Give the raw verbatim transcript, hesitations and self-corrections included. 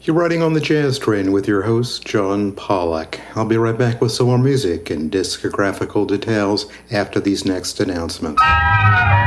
You're riding on the Jazz Train with your host, John Pollock. I'll be right back with some more music and discographical details after these next announcements.